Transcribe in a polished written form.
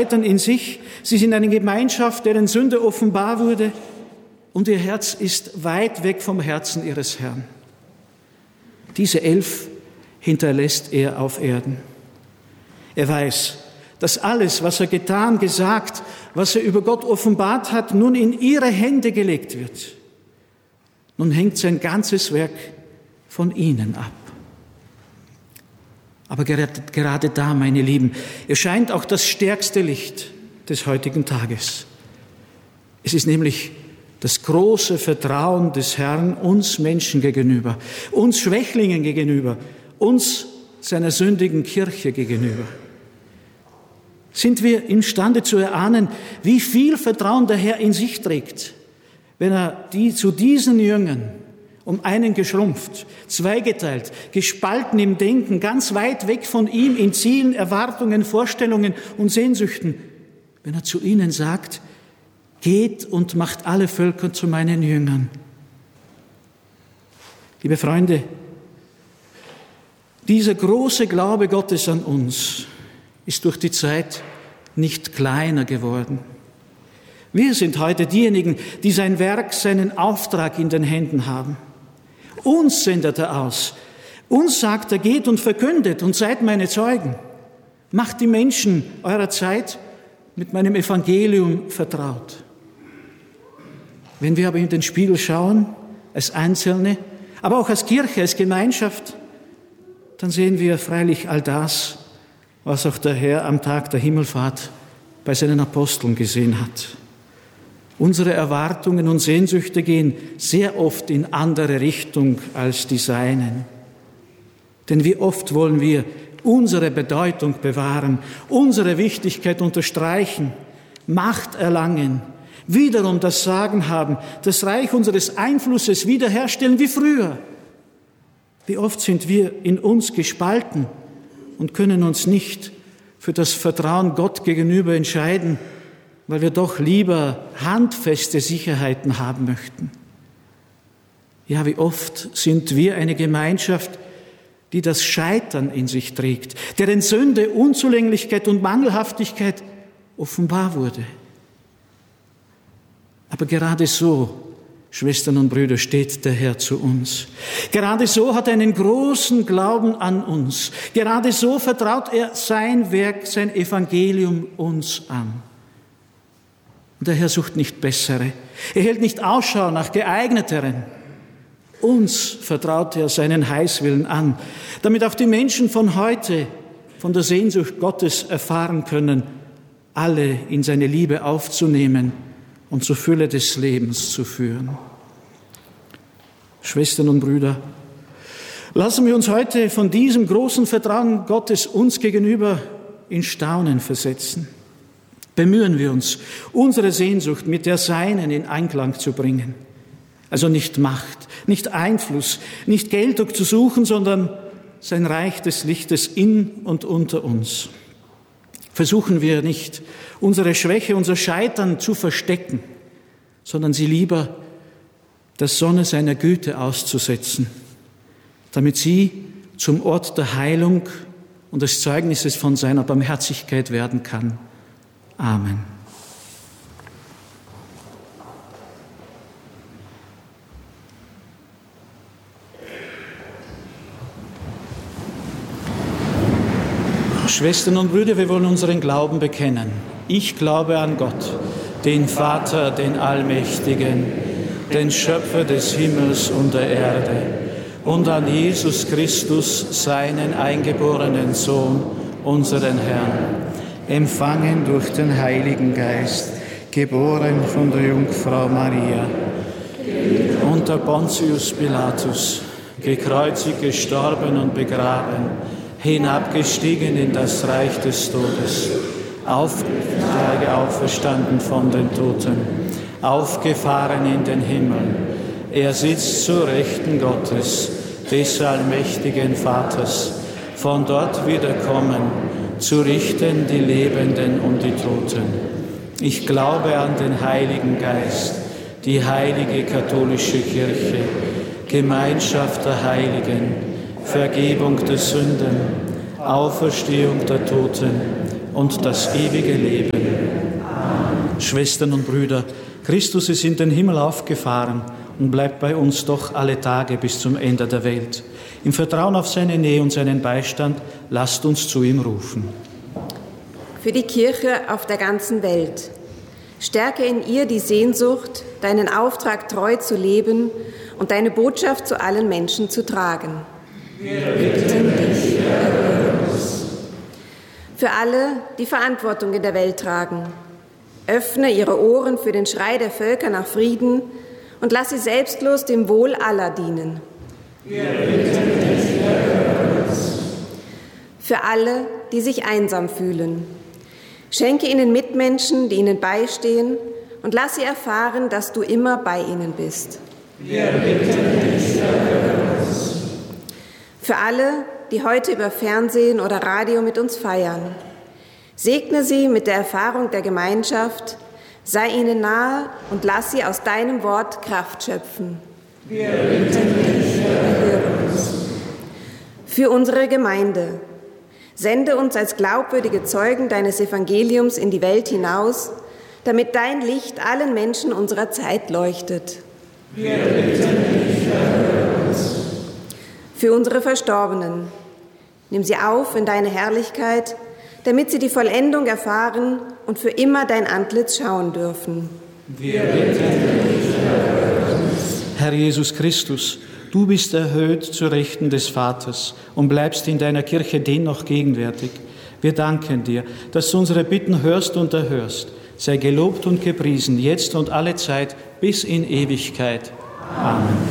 Scheitern in sich. Sie sind eine Gemeinschaft, deren Sünde offenbar wurde. Und ihr Herz ist weit weg vom Herzen ihres Herrn. Diese 11 hinterlässt er auf Erden. Er weiß, dass alles, was er getan, gesagt, was er über Gott offenbart hat, nun in ihre Hände gelegt wird. Nun hängt sein ganzes Werk von ihnen ab. Aber gerade da, meine Lieben, erscheint auch das stärkste Licht des heutigen Tages. Es ist nämlich das große Vertrauen des Herrn uns Menschen gegenüber, uns Schwächlingen gegenüber, uns seiner sündigen Kirche gegenüber. Sind wir imstande zu erahnen, wie viel Vertrauen der Herr in sich trägt, wenn er zu diesen Jüngern um einen geschrumpft, zweigeteilt, gespalten im Denken, ganz weit weg von ihm in Zielen, Erwartungen, Vorstellungen und Sehnsüchten, wenn er zu ihnen sagt, geht und macht alle Völker zu meinen Jüngern. Liebe Freunde, dieser große Glaube Gottes an uns ist durch die Zeit nicht kleiner geworden. Wir sind heute diejenigen, die sein Werk, seinen Auftrag in den Händen haben. Uns sendet er aus. Uns sagt er, geht und verkündet und seid meine Zeugen. Macht die Menschen eurer Zeit mit meinem Evangelium vertraut. Wenn wir aber in den Spiegel schauen, als Einzelne, aber auch als Kirche, als Gemeinschaft, dann sehen wir freilich all das, was auch der Herr am Tag der Himmelfahrt bei seinen Aposteln gesehen hat. Unsere Erwartungen und Sehnsüchte gehen sehr oft in andere Richtung als die seinen. Denn wie oft wollen wir unsere Bedeutung bewahren, unsere Wichtigkeit unterstreichen, Macht erlangen, wiederum das Sagen haben, das Reich unseres Einflusses wiederherstellen wie früher. Wie oft sind wir in uns gespalten und können uns nicht für das Vertrauen Gott gegenüber entscheiden, weil wir doch lieber handfeste Sicherheiten haben möchten. Ja, wie oft sind wir eine Gemeinschaft, die das Scheitern in sich trägt, deren Sünde, Unzulänglichkeit und Mangelhaftigkeit offenbar wurde. Aber gerade so, Schwestern und Brüder, steht der Herr zu uns. Gerade so hat er einen großen Glauben an uns. Gerade so vertraut er sein Werk, sein Evangelium uns an. Und der Herr sucht nicht bessere. Er hält nicht Ausschau nach geeigneteren. Uns vertraut er seinen Heilswillen an, damit auch die Menschen von heute von der Sehnsucht Gottes erfahren können, alle in seine Liebe aufzunehmen und zur Fülle des Lebens zu führen. Schwestern und Brüder, lassen wir uns heute von diesem großen Vertrauen Gottes uns gegenüber in Staunen versetzen. Bemühen wir uns, unsere Sehnsucht mit der Seinen in Einklang zu bringen. Also nicht Macht, nicht Einfluss, nicht Geltung zu suchen, sondern sein Reich des Lichtes in und unter uns. Versuchen wir nicht, unsere Schwäche, unser Scheitern zu verstecken, sondern sie lieber der Sonne seiner Güte auszusetzen, damit sie zum Ort der Heilung und des Zeugnisses von seiner Barmherzigkeit werden kann. Amen. Schwestern und Brüder, wir wollen unseren Glauben bekennen. Ich glaube an Gott, den Vater, den Allmächtigen, den Schöpfer des Himmels und der Erde, und an Jesus Christus, seinen eingeborenen Sohn, unseren Herrn, empfangen durch den Heiligen Geist, geboren von der Jungfrau Maria, unter Pontius Pilatus, gekreuzigt, gestorben und begraben, hinabgestiegen in das Reich des Todes, auf 3 Tage auferstanden von den Toten, aufgefahren in den Himmel. Er sitzt zur Rechten Gottes, des allmächtigen Vaters, von dort wiederkommen, zu richten die Lebenden und die Toten. Ich glaube an den Heiligen Geist, die heilige katholische Kirche, Gemeinschaft der Heiligen, Vergebung der Sünden, Auferstehung der Toten und das ewige Leben. Schwestern und Brüder, Christus ist in den Himmel aufgefahren und bleibt bei uns doch alle Tage bis zum Ende der Welt. Im Vertrauen auf seine Nähe und seinen Beistand, lasst uns zu ihm rufen. Für die Kirche auf der ganzen Welt. Stärke in ihr die Sehnsucht, deinen Auftrag treu zu leben und deine Botschaft zu allen Menschen zu tragen. Wir bitten dich, erhöre uns. Für alle, die Verantwortung in der Welt tragen. Öffne ihre Ohren für den Schrei der Völker nach Frieden und lass sie selbstlos dem Wohl aller dienen. Wir bitten dich, erhöre uns. Für alle, die sich einsam fühlen. Schenke ihnen Mitmenschen, die ihnen beistehen, und lass sie erfahren, dass du immer bei ihnen bist. Wir bitten dich, erhöre uns. Für alle, die heute über Fernsehen oder Radio mit uns feiern. Segne sie mit der Erfahrung der Gemeinschaft, sei ihnen nahe und lass sie aus deinem Wort Kraft schöpfen. Wir bitten dich, erhöre uns. Für unsere Gemeinde. Sende uns als glaubwürdige Zeugen deines Evangeliums in die Welt hinaus, damit dein Licht allen Menschen unserer Zeit leuchtet. Wir bitten dich, erhöre uns. Für unsere Verstorbenen. Nimm sie auf in deine Herrlichkeit, damit sie die Vollendung erfahren und für immer dein Antlitz schauen dürfen. Wir bitten dich, erhöre uns. Herr Jesus Christus, du bist erhöht zur Rechten des Vaters und bleibst in deiner Kirche dennoch gegenwärtig. Wir danken dir, dass du unsere Bitten hörst und erhörst. Sei gelobt und gepriesen, jetzt und alle Zeit bis in Ewigkeit. Amen.